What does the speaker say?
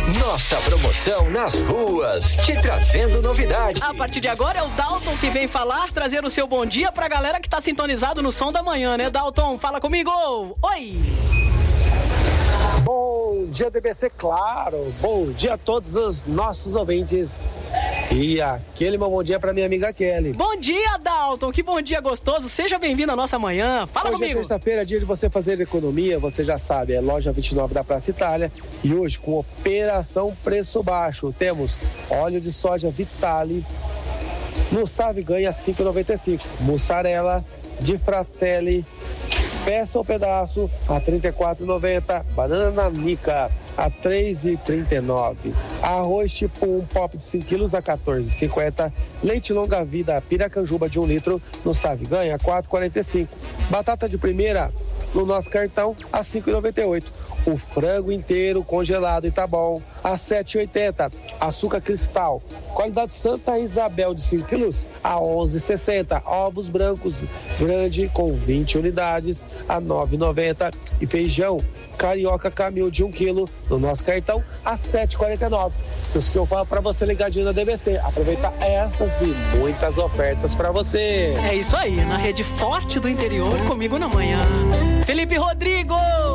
Nossa promoção nas ruas, te trazendo novidade. A partir de agora é o Dalton que vem falar, trazer o seu bom dia pra galera que tá sintonizado no som da manhã, né, Dalton? Fala comigo! Oi! Bom dia, DBC, claro. Bom dia a todos os nossos ouvintes. E aquele meu bom dia pra minha amiga Kelly. Bom dia, Dalton. Que bom dia gostoso. Seja bem-vindo à nossa manhã. Fala hoje comigo. Hoje é terça-feira, dia de você fazer economia. Você já sabe, é loja 29 da Praça Itália. E hoje, com operação preço baixo, temos óleo de soja Vitale no Save ganha 5,95. Mussarela de Fratelli, peça ou pedaço a R$ 34,90. Banana Nica a R$ 3,39. Arroz tipo 1 pop de 5 quilos a R$ 14,50. Leite longa vida Piracanjuba de 1 litro no Save ganha R$ 4,45. Batata de primeira no nosso cartão a R$ 5,98. O frango inteiro congelado e tá bom a R$ 7,80. Açúcar cristal qualidade Santa Isabel de 5 quilos a R$ 11,60. Ovos brancos grande com 20 unidades a R$ 9,90. E feijão carioca Camil de 1 quilo no nosso cartão a R$ 7,49. Isso que eu falo pra você ligadinho na DBC. Aproveita essas e muitas ofertas pra você. É isso aí, na rede forte do interior, comigo na manhã. Felipe Rodrigo!